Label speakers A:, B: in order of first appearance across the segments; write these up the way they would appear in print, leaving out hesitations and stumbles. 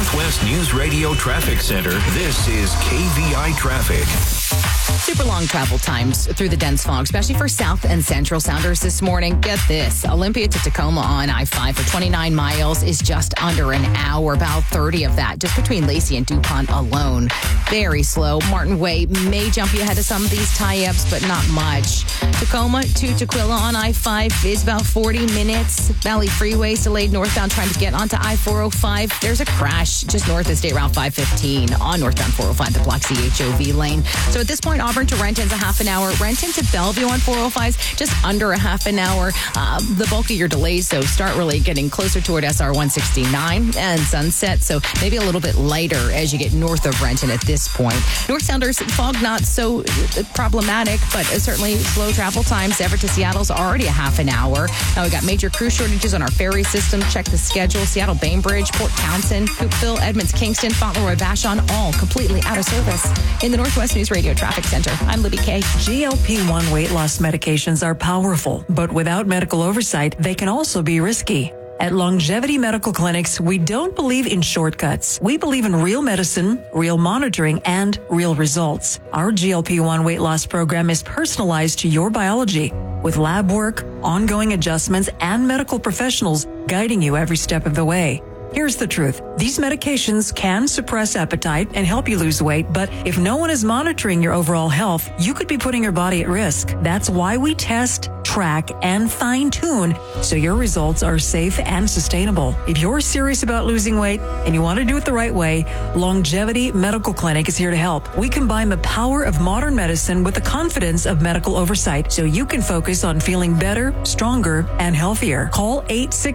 A: Northwest News Radio Traffic Center, this is KVI Traffic.
B: Super long travel times through the dense fog, especially for south and central sounders this morning. Get this. Olympia to Tacoma on I-5 for 29 miles is just under an hour, about 30 of that, just between Lacey and DuPont alone. Very slow. Martin Way may jump you ahead of some of these tie-ups, but not much. Tacoma to Tequila on I-5 is about 40 minutes. Valley Freeway is delayed northbound trying to get onto I-405. There's a crash just north of State Route 515 on northbound 405, the blocks the HOV lane. So at this point, Auburn to Renton's a half an hour. Renton to Bellevue on 405's just under a half an hour. The bulk of your delays, so start really getting closer toward SR 169 and Sunset. So maybe a little bit lighter as you get north of Renton at this point. North Sounders fog not so problematic, but certainly slow travel times. Everett to Seattle's already a half an hour. Now we got major crew shortages on our ferry system. Check the schedule. Seattle Bainbridge, Port Townsend, Coopville, Edmonds, Kingston, Fauntleroy, Vashon, all completely out of service. In the Northwest News Radio Traffic Center, I'm Libby Kay.
C: GLP-1 weight loss medications are powerful, but without medical oversight, they can also be risky. At Longevity Medical Clinics, we don't believe in shortcuts. We believe in real medicine, real monitoring, and real results. Our GLP-1 weight loss program is personalized to your biology, with lab work, ongoing adjustments, and medical professionals guiding you every step of the way. Here's the truth. These medications can suppress appetite and help you lose weight, but if no one is monitoring your overall health, you could be putting your body at risk. That's why we test, track, and fine-tune so your results are safe and sustainable. If you're serious about losing weight and you want to do it the right way, Longevity Medical Clinic is here to help. We combine the power of modern medicine with the confidence of medical oversight so you can focus on feeling better, stronger, and healthier. Call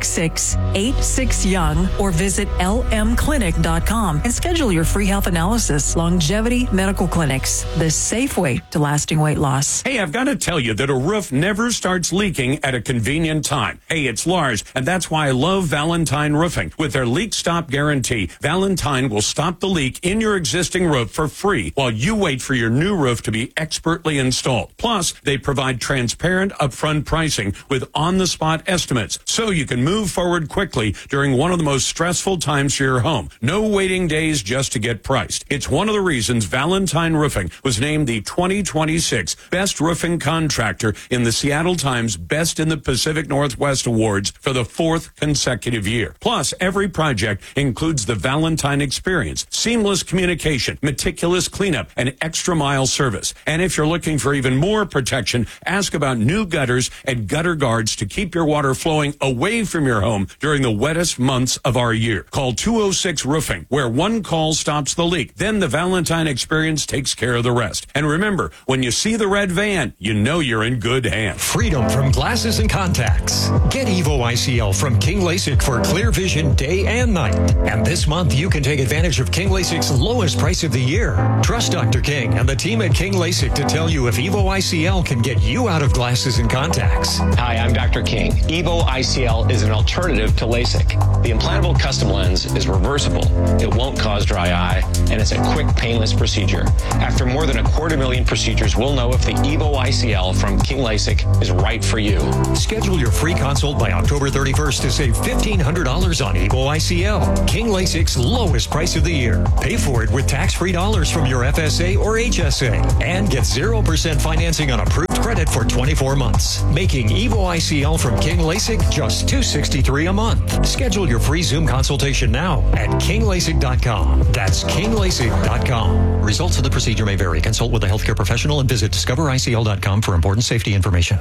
C: 866-86-YOUNG or visit lmclinic.com and schedule your free health analysis. Longevity Medical Clinics, the safe way to lasting weight loss.
D: Hey, I've got to tell you that a roof never starts leaking at a convenient time. Hey, it's Lars, and that's why I love Valentine Roofing. With their leak stop guarantee, Valentine will stop the leak in your existing roof for free while you wait for your new roof to be expertly installed. Plus, they provide transparent upfront pricing with on-the-spot estimates so you can move forward quickly during one of the most stressful times for your home. No waiting days just to get priced. It's one of the reasons Valentine Roofing was named the 2026 Best Roofing Contractor in the Seattle Times Best in the Pacific Northwest Awards for the 4th consecutive year. Plus, every project includes the Valentine experience, seamless communication, meticulous cleanup, and extra mile service. And if you're looking for even more protection, ask about new gutters and gutter guards to keep your water flowing away from your home during the wettest months of our year. Call 206 Roofing, where one call stops the leak. Then the Valentine experience takes care of the rest. And remember, when you see the red van, you know you're in good hands.
E: Freedom from glasses and contacts. Get Evo ICL from King LASIK for clear vision day and night. And this month, you can take advantage of King LASIK's lowest price of the year. Trust Dr. King and the team at King LASIK to tell you if Evo ICL can get you out of glasses and contacts.
F: Hi, I'm Dr. King. Evo ICL is an alternative to LASIK. The implantable custom lens is reversible. It won't cause dry eye, and it's a quick, painless procedure. After more than 250,000 procedures, we'll know if the Evo ICL from King LASIK is right for you.
E: Schedule your free consult by October 31st to save $1,500 on Evo ICL. King LASIK's lowest price of the year. Pay for it with tax-free dollars from your FSA or HSA. And get 0% financing on approved credit for 24 months. Making Evo ICL from King LASIK just $263 a month. Schedule your free Zoom consultation now at kinglasik.com. That's kinglasik.com. Results of the procedure may vary. Consult with a healthcare professional and visit discovericl.com for important safety information.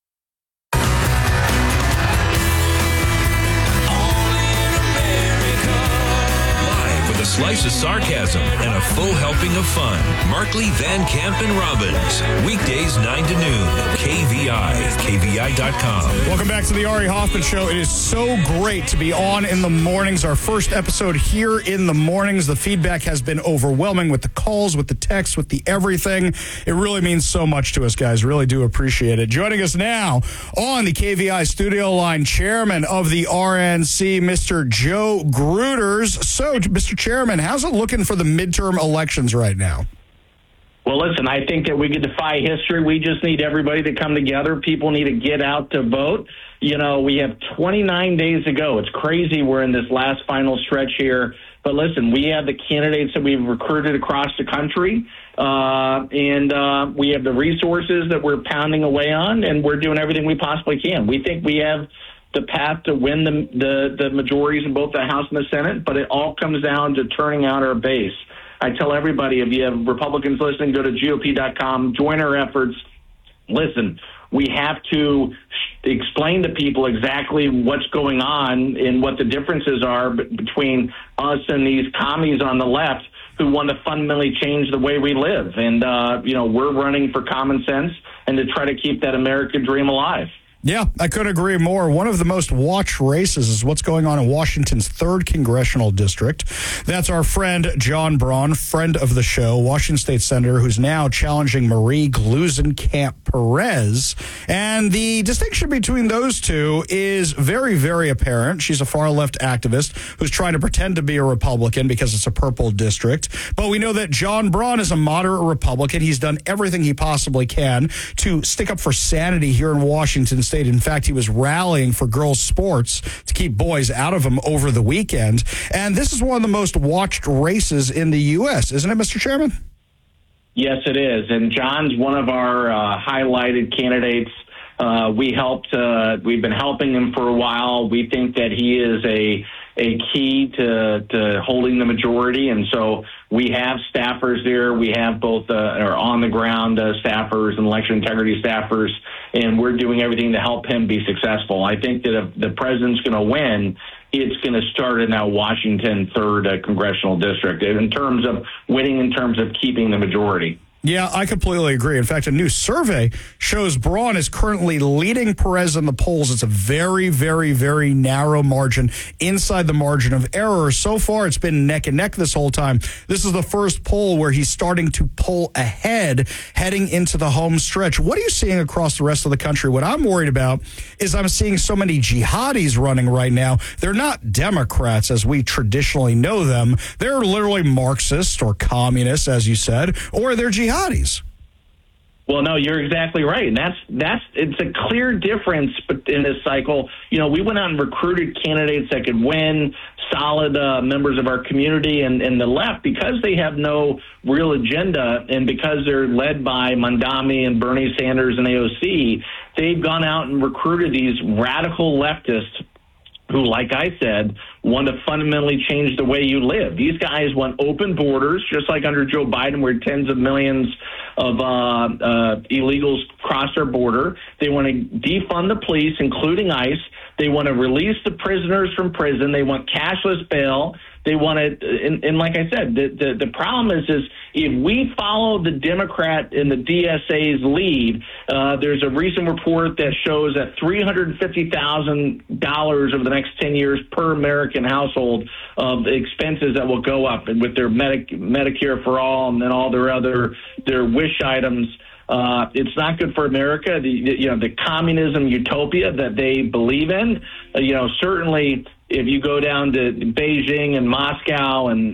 A: A slice of sarcasm and a full helping of fun. Markley, Van Camp, and Robbins. Weekdays 9 to noon. KVI. KVI.com.
G: Welcome back to the Ari Hoffman Show. It is so great to be on in the mornings. Our first episode here in the mornings. The feedback has been overwhelming with the calls, with the texts, with the everything. It really means so much to us, guys. Really do appreciate it. Joining us now on the KVI studio line, Chairman of the RNC, Mr. Joe Gruters. So, Mr. Chairman, how's it looking for the midterm elections right now?
H: Well, listen, I think that we could defy history. We just need everybody to come together. People need to get out to vote. You know, we have 29 days to go. It's crazy. We're in this last final stretch here But listen, we have the candidates that we've recruited across the country, and we have the resources that we're pounding away on, and we're doing everything we possibly can. We think we have the path to win the majorities in both the House and the Senate, but it all comes down to turning out our base. I tell everybody, if you have Republicans listening, go to GOP.com, join our efforts. Listen, we have to explain to people exactly what's going on and what the differences are between us and these commies on the left who want to fundamentally change the way we live. And, we're running for common sense and to try to keep that American dream alive.
G: Yeah, I couldn't agree more. One of the most watched races is what's going on in Washington's 3rd Congressional District. That's our friend John Braun, friend of the show, Washington State Senator, who's now challenging Marie Gluesenkamp-Perez. And the distinction between those two is very, very apparent. She's a far-left activist who's trying to pretend to be a Republican because it's a purple district. But we know that John Braun is a moderate Republican. He's done everything he possibly can to stick up for sanity here in Washington State. In fact, he was rallying for girls' sports to keep boys out of them over the weekend. And this is one of the most watched races in the U.S., isn't it, Mr. Chairman?
H: Yes, it is. And John's one of our highlighted candidates. We've been helping him for a while. We think that he is a key to holding the majority. And so we have staffers there. We have both our on-the-ground staffers and election integrity staffers, and we're doing everything to help him be successful. I think that if the president's going to win, it's going to start in that Washington 3rd Congressional District in terms of winning, in terms of keeping the majority.
G: Yeah, I completely agree. In fact, a new survey shows Braun is currently leading Perez in the polls. It's a very, very, very narrow margin inside the margin of error. So far, it's been neck and neck this whole time. This is the first poll where he's starting to pull ahead heading into the home stretch. What are you seeing across the rest of the country? What I'm worried about is I'm seeing so many jihadis running right now. They're not Democrats as we traditionally know them. They're literally Marxists or communists, as you said, or they're jihadis.
H: Well, no, you're exactly right. And it's a clear difference in this cycle. We went out and recruited candidates that could win, solid members of our community, and the left, because they have no real agenda and because they're led by Mamdani and Bernie Sanders and AOC, they've gone out and recruited these radical leftists who, like I said, want to fundamentally change the way you live. These guys want open borders, just like under Joe Biden, where tens of millions of illegals cross our border. They want to defund the police, including ICE. They want to release the prisoners from prison. They want cashless bail. They want to, and like I said, the problem is if we follow the Democrat and the DSA's lead, there's a recent report that shows that $350,000 over the next 10 years per American household of expenses that will go up, and with their Medicare for all and then all their wish items. It's not good for America. The communism utopia that they believe in, certainly. If you go down to Beijing and Moscow and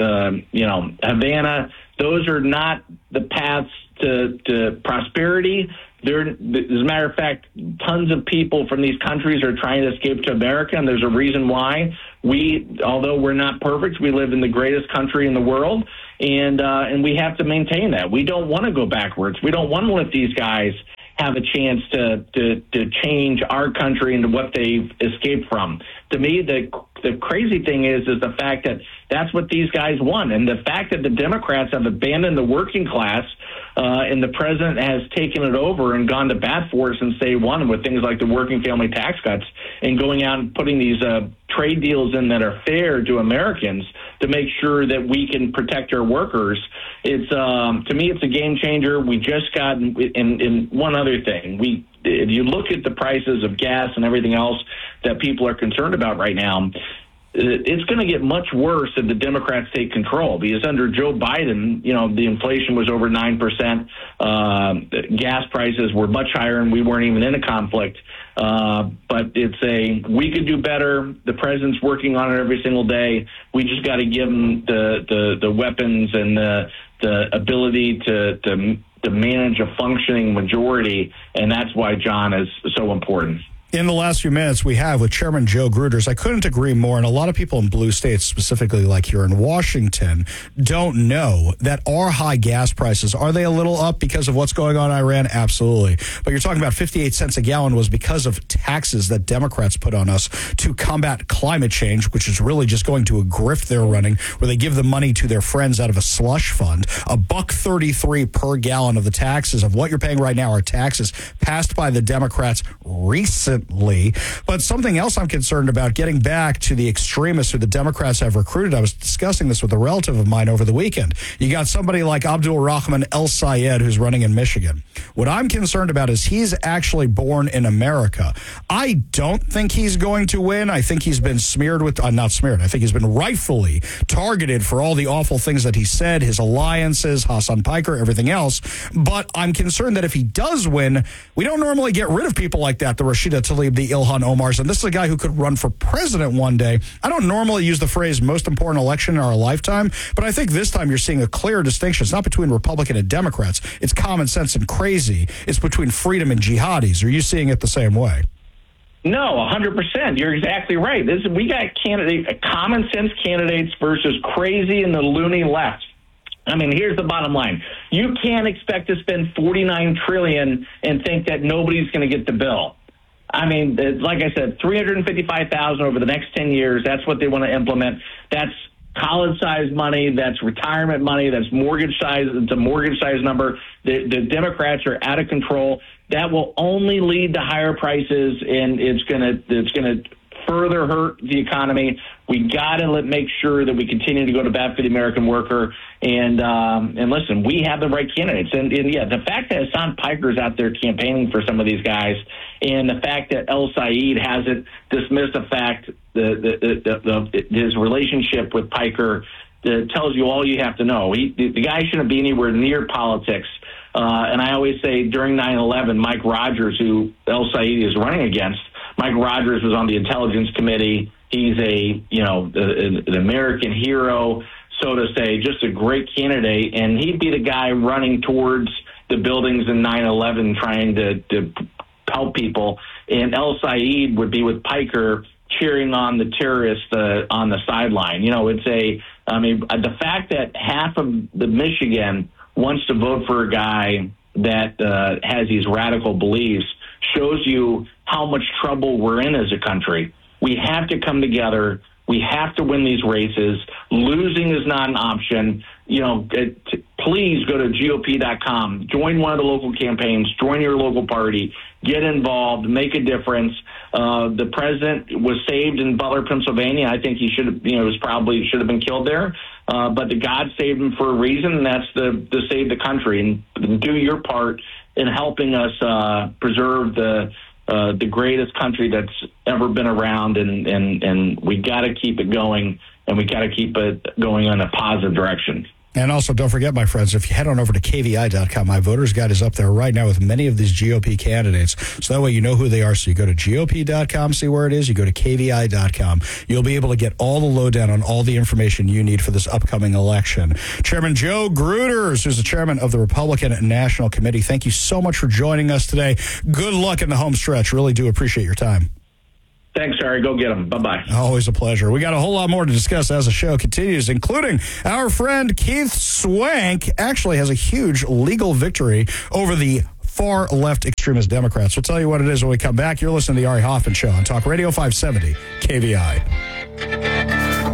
H: Havana, those are not the paths to prosperity. As a matter of fact, tons of people from these countries are trying to escape to America, and there's a reason why. Although we're not perfect, we live in the greatest country in the world, and we have to maintain that. We don't want to go backwards. We don't want to let these guys have a chance to change our country into what they've escaped from. To me, the crazy thing is the fact that that's what these guys want. And the fact that the Democrats have abandoned the working class and the president has taken it over and gone to bat for it since day one with things like the working family tax cuts and going out and putting these trade deals in that are fair to Americans to make sure that we can protect our workers. It's to me, it's a game changer. We just got, and one other thing, if you look at the prices of gas and everything else that people are concerned about right now, it's going to get much worse if the Democrats take control, because under Joe Biden, the inflation was over 9%. Gas prices were much higher, and we weren't even in a conflict. But we could do better. The president's working on it every single day. We just got to give him the weapons and the ability to manage a functioning majority, and that's why John is so important.
G: In the last few minutes we have with Chairman Joe Gruters, I couldn't agree more. And a lot of people in blue states, specifically like here in Washington, don't know that our high gas prices, are they a little up because of what's going on in Iran? Absolutely. But you're talking about 58 cents a gallon was because of taxes that Democrats put on us to combat climate change, which is really just going to a grift they're running where they give the money to their friends out of a slush fund. $1.33 per gallon of the taxes of what you're paying right now are taxes passed by the Democrats recently. But something else I'm concerned about, getting back to the extremists who the Democrats have recruited. I was discussing this with a relative of mine over the weekend. You got somebody like Abdul Rahman El Sayed who's running in Michigan. What I'm concerned about is he's actually born in America. I don't think he's going to win. I think he's been smeared with, not smeared, I think he's been rightfully targeted for all the awful things that he said, his alliances, Hassan Piker, everything else. But I'm concerned that if he does win, we don't normally get rid of people like that, the Rashida Tlaib, the Ilhan Omars, and this is a guy who could run for president one day. I don't normally use the phrase most important election in our lifetime, but I think this time you're seeing a clear distinction. It's not between Republican and Democrats. It's common sense and crazy. It's between freedom and jihadis. Are you seeing it the same way?
H: No, 100%. You're exactly right. We got common sense candidates versus crazy and the loony left. I mean, here's the bottom line. You can't expect to spend $49 trillion and think that nobody's going to get the bill. I mean, like I said, $355,000 over the next 10 years. That's what they want to implement. That's college-sized money. That's retirement money. That's mortgage size. It's a mortgage size number. The Democrats are out of control. That will only lead to higher prices, and it's going to further hurt the economy. We got to make sure that we continue to go to bat for the American worker. And listen, we have the right candidates. And yeah, the fact that Hassan Piker's out there campaigning for some of these guys, and the fact that El Sayed hasn't dismissed the fact his relationship with Piker tells you all you have to know. The guy shouldn't be anywhere near politics. And I always say during 9/11, Mike Rogers, who El Sayed is running against, Mike Rogers was on the Intelligence Committee. He's an American hero, so to say, just a great candidate. And he'd be the guy running towards the buildings in 9/11 trying to help people. And El Sayed would be with Piker cheering on the terrorists on the sideline. The fact that half of the Michigan wants to vote for a guy that has these radical beliefs shows you how much trouble we're in as a country. We have to come together. We have to win these races. Losing is not an option. Please go to GOP.com. Join one of the local campaigns. Join your local party. Get involved. Make a difference. The president was saved in Butler, Pennsylvania. I think he should have, should have been killed there. But God saved him for a reason, and that's to save the country and do your part in helping us preserve the greatest country that's ever been around, and we got to keep it going, and we got to keep it going in a positive direction.
G: And also, don't forget, my friends, if you head on over to KVI.com, my voters guide is up there right now with many of these GOP candidates. So that way you know who they are. So you go to GOP.com, see where it is. You go to KVI.com. You'll be able to get all the lowdown on all the information you need for this upcoming election. Chairman Joe Gruters, who's the chairman of the Republican National Committee, thank you so much for joining us today. Good luck in the home stretch. Really do appreciate your time.
H: Thanks, Harry. Go get them. Bye-bye.
G: Always a pleasure. We got a whole lot more to discuss as the show continues, including our friend Keith Swank actually has a huge legal victory over the far left extremist Democrats. We'll tell you what it is when we come back. You're listening to the Ari Hoffman Show on Talk Radio 570 KVI.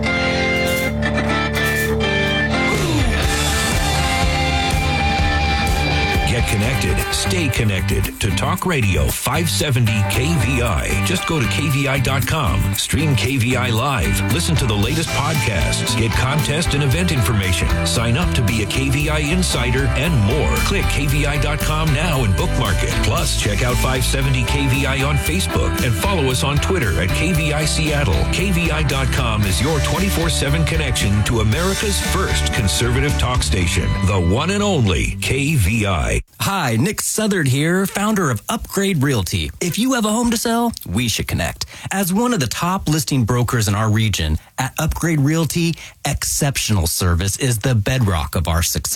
A: Get connected. Stay connected to Talk Radio 570 KVI. Just go to KVI.com. Stream KVI live. Listen to the latest podcasts. Get contest and event information. Sign up to be a KVI insider and more. Click KVI.com now and bookmark it. Plus, check out 570 KVI on Facebook and follow us on Twitter at KVI Seattle. KVI.com is your 24/7 connection to America's first conservative talk station. The one and only KVI.
I: Hi, Nick Southard here, founder of Upgrade Realty. If you have a home to sell, we should connect. As one of the top listing brokers in our region, at Upgrade Realty, exceptional service is the bedrock of our success.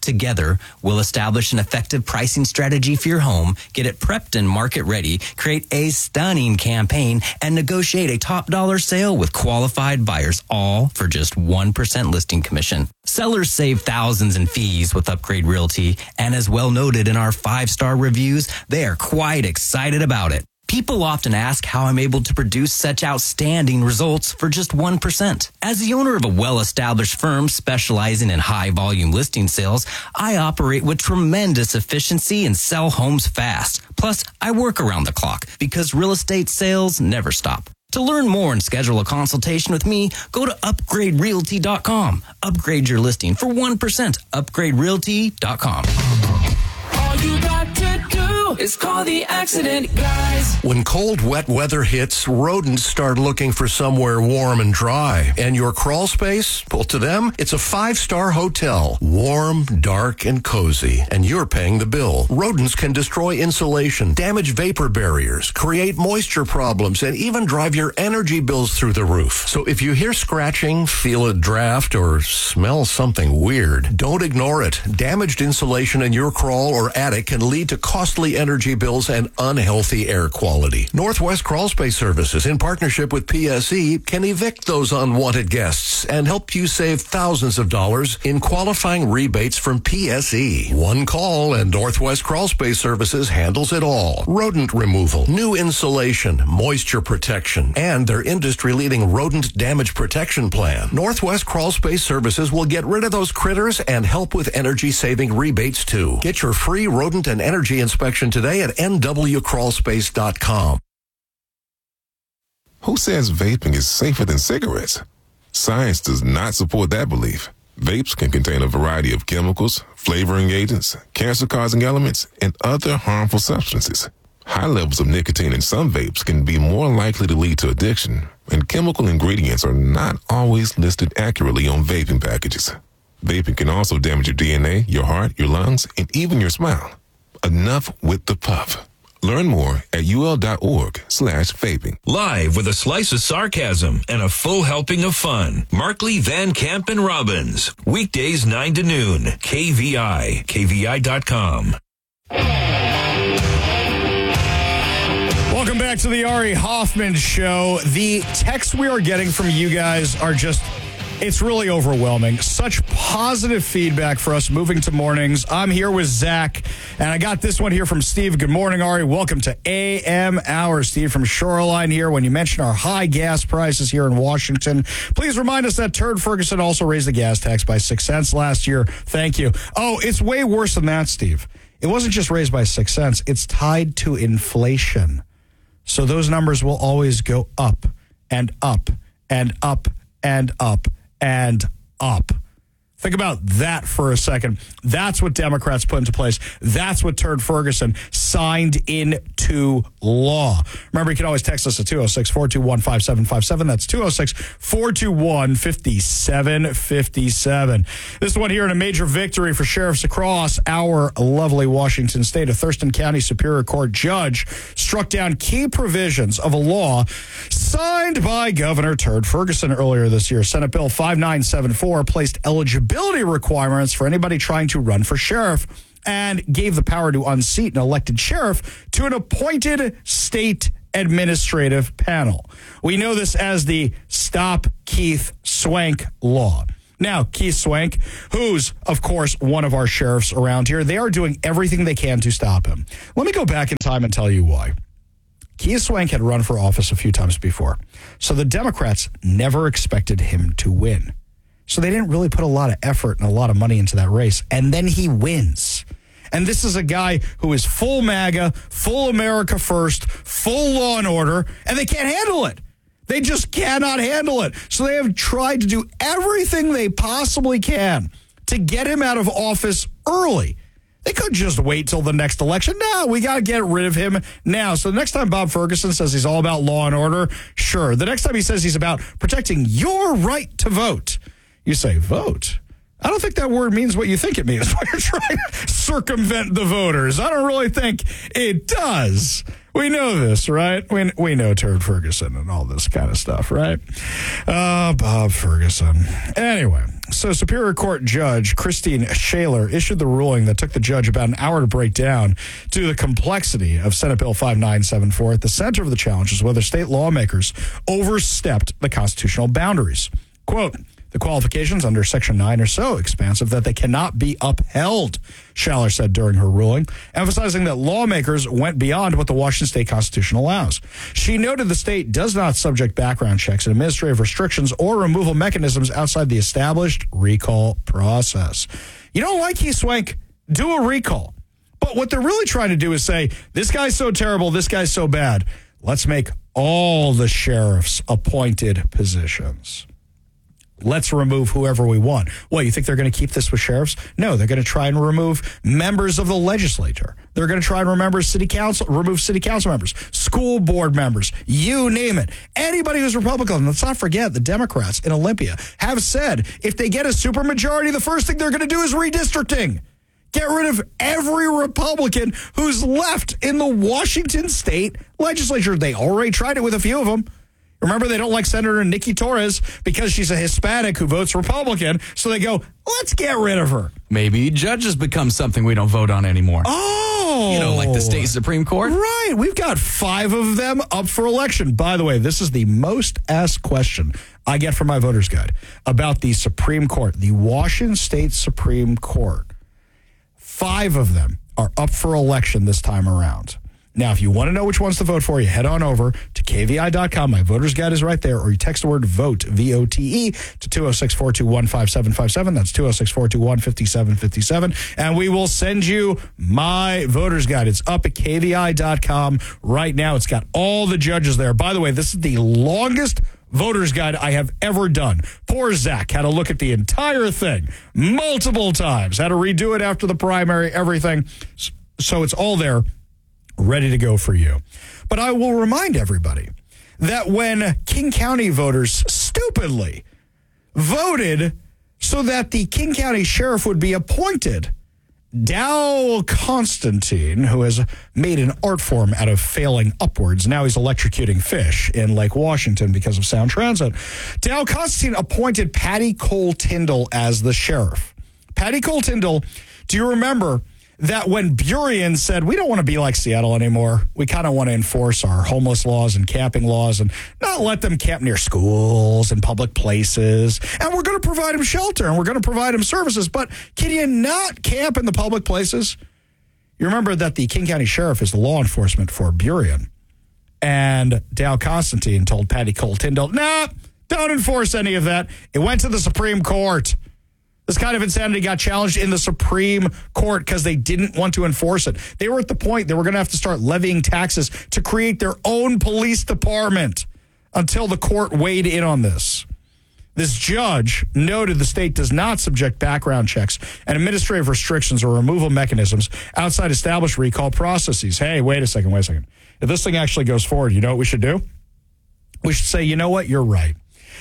I: Together, we'll establish an effective pricing strategy for your home, get it prepped and market ready, create a stunning campaign, and negotiate a top dollar sale with qualified buyers, all for just 1% listing commission. Sellers save thousands in fees with Upgrade Realty, and as well noted in our 5-star reviews, they are quite excited about it. People often ask how I'm able to produce such outstanding results for just 1%. As the owner of a well-established firm specializing in high-volume listing sales, I operate with tremendous efficiency and sell homes fast. Plus, I work around the clock because real estate sales never stop. To learn more and schedule a consultation with me, go to upgraderealty.com. Upgrade your listing for 1%. Upgraderealty.com.
J: All you got to do is call the accident guys.
K: When cold, wet weather hits, rodents start looking for somewhere warm and dry. And your crawl space? Well, to them, it's a 5-star hotel. Warm, dark, and cozy. And you're paying the bill. Rodents can destroy insulation, damage vapor barriers, create moisture problems, and even drive your energy bills through the roof. So if you hear scratching, feel a draft, or smell something weird, don't ignore it. Damaged insulation in your crawl or attic can lead to costly energy bills and unhealthy air quality. Northwest Crawl Space Services, in partnership with PSE, can evict those unwanted guests and help you save thousands of dollars in qualifying rebates from PSE. One call and Northwest Crawl Space Services handles it all. Rodent removal, new insulation, moisture protection, and their industry-leading rodent damage protection plan. Northwest Crawl Space Services will get rid of those critters and help with energy-saving rebates, too. Get your free rodent and energy inspection today at nwcrawlspace.com.
L: Who says vaping is safer than cigarettes? Science does not support that belief. Vapes can contain a variety of chemicals, flavoring agents, cancer-causing elements, and other harmful substances. High levels of nicotine in some vapes can be more likely to lead to addiction, and chemical ingredients are not always listed accurately on vaping packages. Vaping can also damage your DNA, your heart, your lungs, and even your smile. Enough with the puff. Learn more at ul.org/vaping.
A: Live with a slice of sarcasm and a full helping of fun. Markley, Van Camp, and Robbins. Weekdays 9 to noon. KVI. KVI.com.
G: Welcome back to the Ari Hoffman Show. The texts we are getting from you guys are just... it's really overwhelming. Such positive feedback for us moving to mornings. I'm here with Zach, and I got this one here from Steve. Good morning, Ari. Welcome to AM Hour. Steve from Shoreline here. When you mention our high gas prices here in Washington, please remind us that Turd Ferguson also raised the gas tax by 6 cents last year. Thank you. Oh, it's way worse than that, Steve. It wasn't just raised by 6 cents. It's tied to inflation. So those numbers will always go up and up and up and up and up. Think about that for a second. That's what Democrats put into place. That's what Turd Ferguson signed into law. Remember, you can always text us at 206-421-5757. That's 206-421-5757. This one here in a major victory for sheriffs across our lovely Washington state. A Thurston County Superior Court judge struck down key provisions of a law signed by Governor Turd Ferguson earlier this year. Senate Bill 5974 placed eligibility requirements for anybody trying to run for sheriff and gave the power to unseat an elected sheriff to an appointed state administrative panel. We know this as the Stop Keith Swank law. Now, Keith Swank, who's, of course, one of our sheriffs around here, they are doing everything they can to stop him. Let me go back in time and tell you why. Keith Swank had run for office a few times before, so the Democrats never expected him to win. So they didn't really put a lot of effort and a lot of money into that race. And then he wins. And this is a guy who is full MAGA, full America first, full law and order, and they can't handle it. They just cannot handle it. So they have tried to do everything they possibly can to get him out of office early. They could just wait till the next election. No, we got to get rid of him now. So the next time Bob Ferguson says he's all about law and order, sure. The next time he says he's about protecting your right to vote, you say, vote? I don't think that word means what you think it means when you're trying to circumvent the voters. I don't really think it does. We know this, right? We know Turd Ferguson and all this kind of stuff, right? Bob Ferguson. Anyway, So Superior Court Judge Christine Shaler issued the ruling that took the judge about an hour to break down due to the complexity of Senate Bill 5974. At the center of the challenge is whether state lawmakers overstepped the constitutional boundaries. Quote, the qualifications under Section 9 are so expansive that they cannot be upheld, Shaler said during her ruling, emphasizing that lawmakers went beyond what the Washington state constitution allows. She noted the state does not subject background checks and administrative restrictions or removal mechanisms outside the established recall process. You don't like Keith Swank? Do a recall. But what they're really trying to do is say, this guy's so terrible, this guy's so bad. Let's make all the sheriffs appointed positions. Let's remove whoever we want. What, you think they're going to keep this with sheriffs? No, they're going to try and remove members of the legislature. They're going to try and remove city council members, school board members, you name it. Anybody who's Republican. Let's not forget the Democrats in Olympia have said if they get a supermajority, the first thing they're going to do is redistricting. Get rid of every Republican who's left in the Washington state legislature. They already tried it with a few of them. Remember, they don't like Senator Nikki Torres because she's a Hispanic who votes Republican. So they go, let's get rid of her.
M: Maybe judges become something we don't vote on anymore.
G: Oh.
M: You know, like the state Supreme Court.
G: Right. We've got 5 of them up for election. By the way, this is the most asked question I get from my voter's guide about the Supreme Court, the Washington State Supreme Court. 5 of them are up for election this time around. Now, if you want to know which ones to vote for, you head on over to KVI.com. My voter's guide is right there. Or you text the word VOTE, V-O-T-E, to 206-421-5757. That's 206-421-5757. And we will send you my voter's guide. It's up at KVI.com right now. It's got all the judges there. By the way, this is the longest voter's guide I have ever done. Poor Zach had to look at the entire thing multiple times. Had to redo it after the primary, everything. So it's all there, ready to go for you. But I will remind everybody that when King County voters stupidly voted so that the King County sheriff would be appointed, Dow Constantine, who has made an art form out of failing upwards, now he's electrocuting fish in Lake Washington because of Sound Transit. Dow Constantine appointed Patty Cole Tyndall as the sheriff. Patty Cole Tyndall, do you remember that when Burien said, we don't want to be like Seattle anymore, we kind of want to enforce our homeless laws and camping laws and not let them camp near schools and public places, and we're going to provide them shelter and we're going to provide them services, but can you not camp in the public places? You remember that the King County Sheriff is the law enforcement for Burien, and Dow Constantine told Patty Cole Tyndall, nah, don't enforce any of that. It went to the Supreme Court. This kind of insanity got challenged in the Supreme Court because they didn't want to enforce it. They were at the point they were going to have to start levying taxes to create their own police department until the court weighed in on this. This judge noted the state does not subject background checks and administrative restrictions or removal mechanisms outside established recall processes. Hey, wait a second. If this thing actually goes forward, you know what we should do? We should say, you know what? You're right.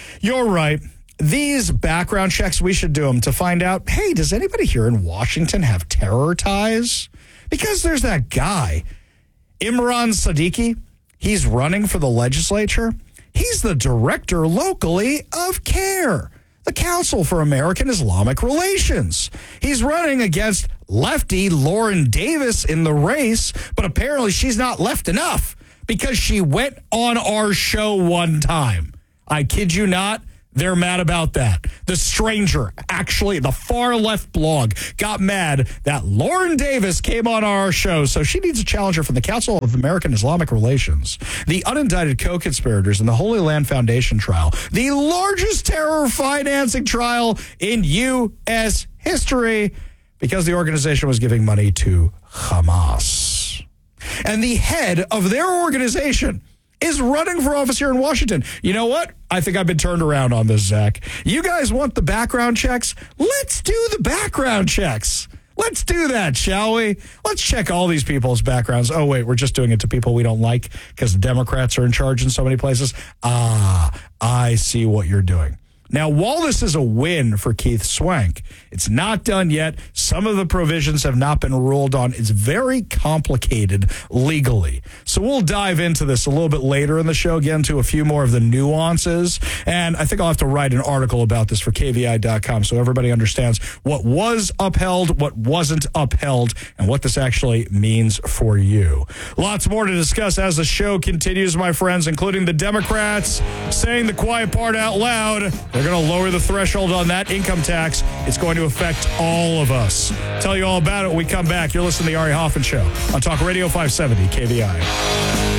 G: These background checks, we should do them to find out, hey, does anybody here in Washington have terror ties? Because there's that guy, Imran Siddiqui. He's running for the legislature. He's the director locally of CARE, the Council for American Islamic Relations. He's running against lefty Lauren Davis in the race, but apparently she's not left enough because she went on our show one time. I kid you not. They're mad about that. The Stranger, actually, the far left blog, got mad that Lauren Davis came on our show, so she needs a challenger from the Council of American Islamic Relations. The unindicted co-conspirators in the Holy Land Foundation trial, the largest terror financing trial in U.S. history, because the organization was giving money to Hamas. And the head of their organization is running for office here in Washington. You know what? I think I've been turned around on this, Zach. You guys want the background checks? Let's do the background checks. Let's do that, shall we? Let's check all these people's backgrounds. Oh, wait, we're just doing it to people we don't like because the Democrats are in charge in so many places. I see what you're doing. Now, while this is a win for Keith Swank, it's not done yet. Some of the provisions have not been ruled on. It's very complicated legally. So we'll dive into this a little bit later in the show, get into a few more of the nuances. And I think I'll have to write an article about this for KVI.com so everybody understands what was upheld, what wasn't upheld, and what this actually means for you. Lots more to discuss as the show continues, my friends, including the Democrats saying the quiet part out loud. They're going to lower the threshold on that income tax. It's going to affect all of us. Tell you all about it when we come back. You're listening to the Ari Hoffman Show on Talk Radio 570 KVI.